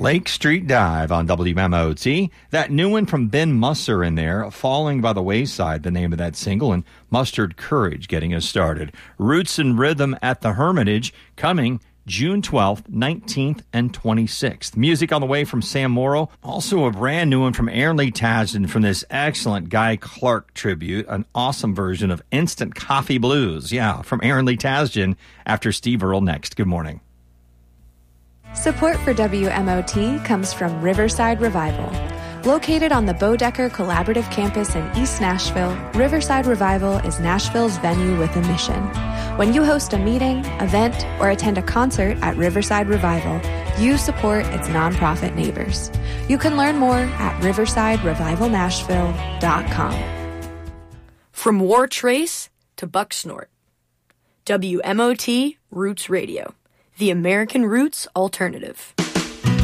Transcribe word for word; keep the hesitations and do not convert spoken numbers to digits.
Lake Street Dive on W M O T. That new one from Ben Musser in there, Falling by the Wayside, the name of that single, and Mustered Courage getting us started. Roots and Rhythm at the Hermitage coming June twelfth, nineteenth, and twenty-sixth. Music on the way from Sam Morrow. Also a brand new one from Aaron Lee Tasden from this excellent Guy Clark tribute, an awesome version of Instant Coffee Blues. Yeah, from Aaron Lee Tasden after Steve Earle next. Good morning. Support for W M O T comes from Riverside Revival. Located on the Bodecker Collaborative Campus in East Nashville, Riverside Revival is Nashville's venue with a mission. When you host a meeting, event, or attend a concert at Riverside Revival, you support its nonprofit neighbors. You can learn more at riverside revival nashville dot com. From War Trace to Buck Snort. W M O T Roots Radio, the American Roots Alternative.